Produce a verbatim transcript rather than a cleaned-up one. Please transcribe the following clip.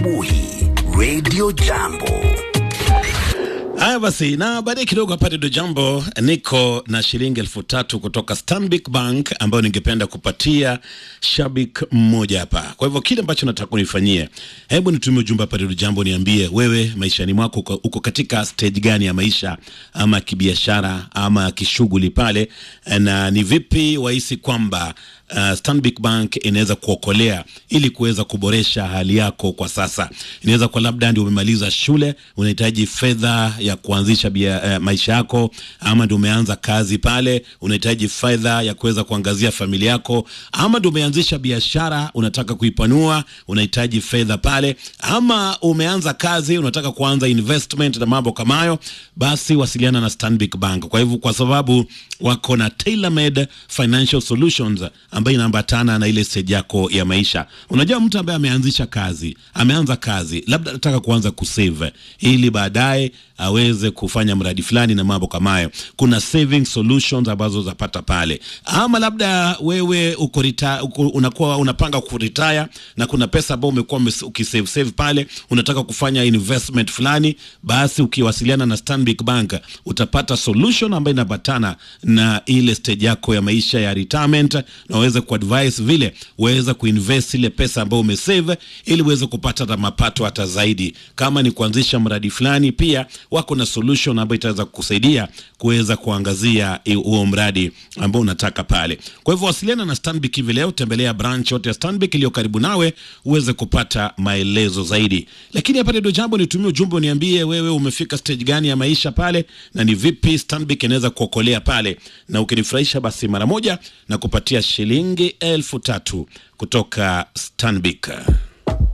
asubuhi Radio Jambo. Haya basi, na baadaye kidogo hapa Radio Jambo niko na shilingi elfu tatu kutoka Stanbic Bank ambayo ningependa kupatia shabik mmoja hapa. Kwa hivyo kile ambacho nataka kunifanyie, hebu nitumie ujumbe hapa Radio Jambo, niambie wewe maishani mwako uko, uko katika stage gani ya maisha, ama kibiashara ama kishughuli pale, na ni vipi wahisi kwamba Uh, Stanbic Bank inaweza kuokolea ili kuweza kuboresha hali yako kwa sasa. Inaweza kwa labda ndio umemaliza shule, unahitaji fedha ya kuanzisha bia, uh, maisha yako, ama ndio umeanza kazi pale, unahitaji fedha ya kuweza kuangazia familia yako, ama ndio umeanzisha biashara, unataka kuipanua, unahitaji fedha pale, ama umeanza kazi, unataka kuanza investment na mambo kama hayo, basi wasiliana na Stanbic Bank. Kwa hivyo kwa sababu wako na tailor-made financial solutions ambayo inaambatana na ile stage yako ya maisha. Unajua mtu ambaye ameanzisha kazi, ameanza kazi, labda anataka kuanza kusave ili baadaye aweze kufanya mradi fulani na mambo kama hayo. Kuna saving solutions ambazo zapata pale. Ama labda wewe uko retire, uko, unakuwa unapanga kuretire na kuna pesa ambayo umekuwa ukisave save pale, unataka kufanya investment fulani, basi ukiwasiliana na Stanbic Bank utapata solution ambayo inabatana na ile stage yako ya maisha ya retirement, na uweze kuadvise vile uweze kuinvest ile pesa ambayo umesave ili uweze kupata mapato hata zaidi. Kama ni kuanzisha mradi fulani, pia wako na solution ambayo itaweza kukusaidia kuweza kuangazia huo mradi ambao unataka pale. Kwa hivyo wasiliana na Stanbic hivi leo, tembelea branch yote ya Stanbic iliyo karibu nawe uweze kupata maelezo zaidi. Lakini hapa ndio jambo, nitumie ujumbe uniambie wewe umefika stage gani ya maisha pale, na ni vipi Stanbic inaweza kuokolea pale, na ukinifurahisha basi mara moja na kupatia shilingi elfu tatu kutoka Stanbic.